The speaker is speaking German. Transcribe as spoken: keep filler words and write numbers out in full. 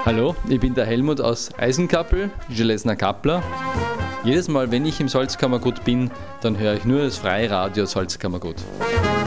Hallo, ich bin der Helmut aus Eisenkappel, Gelesner Kappler. Jedes Mal, wenn ich im Salzkammergut bin, dann höre ich nur das freie Radio Salzkammergut.